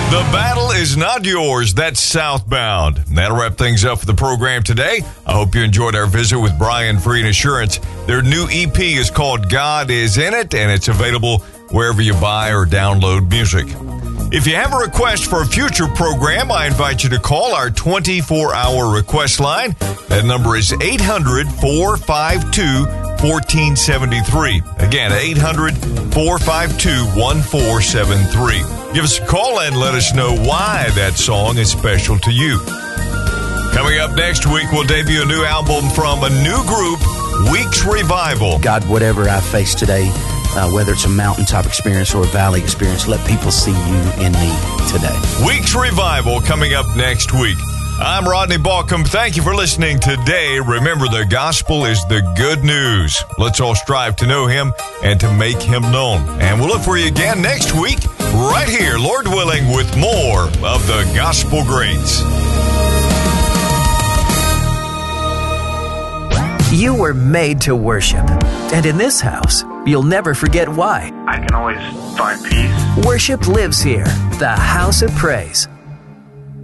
The battle is not yours. That's Southbound. That'll wrap things up for the program today. I hope you enjoyed our visit with Brian Free Assurance. Their new EP is called God Is In It, and it's available wherever you buy or download music. If you have a request for a future program, I invite you to call our 24-hour request line. That number is 800-452-1473. Again, 800-452-1473. Give us a call and let us know why that song is special to you. Coming up next week, we'll debut a new album from a new group, Weeks Revival. God, whatever I face today, whether it's a mountaintop experience or a valley experience, let people see you in me today. Weeks Revival coming up next week. I'm Rodney Balcom. Thank you for listening today. Remember, the gospel is the good news. Let's all strive to know him and to make him known. And we'll look for you again next week, right here, Lord willing, with more of the Gospel Greats. You were made to worship. And in this house, you'll never forget why. I can always find peace. Worship lives here. The House of Praise.